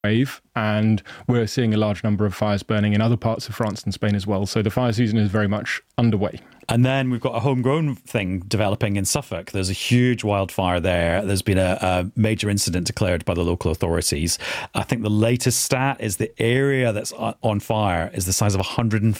wave, and we're seeing a large number of fires burning in other parts of France and Spain as well. So the fire season is very much underway. And then we've got a homegrown thing developing in Suffolk. There's a huge wildfire there. There's been a major incident declared by the local authorities. I think the latest stat is the area that's on fire is the size of 150